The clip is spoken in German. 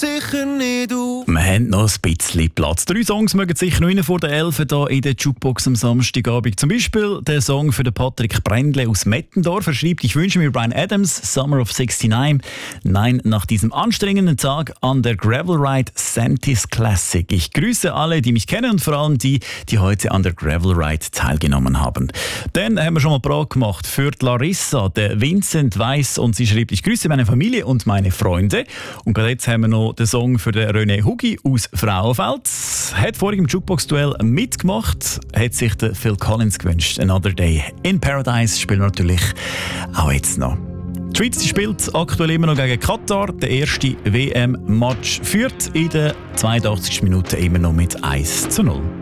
sicher nicht auf. Wir haben noch ein bisschen Platz. 3 Songs mögen sicher noch rein vor der 11 hier in der Jukebox am Samstagabend. Zum Beispiel der Song für den Patrick Brändle aus Mettendorf. Er schreibt: Ich wünsche mir Bryan Adams, Summer of 69. Nein, nach diesem anstrengenden Tag an der Gravel Ride Santis Classic. Ich grüße alle, die mich kennen und vor allem die heute an der Gravel Ride teilgenommen haben. Dann haben wir schon mal parat gemacht für die Larissa, der Vincent Weiss, und sie schreibt: Ich grüße meine Familie und meine Freunde. Und gerade jetzt haben wir noch den Song für den René Hugi aus Frauenfeld. Hat vorhin im Jukebox-Duell mitgemacht, hat sich der Phil Collins gewünscht. Another Day in Paradise spielen wir natürlich auch jetzt noch. Die Schweiz, die spielt aktuell immer noch gegen Katar. Der erste WM-Match führt in der 82. Minute immer noch mit 1:0.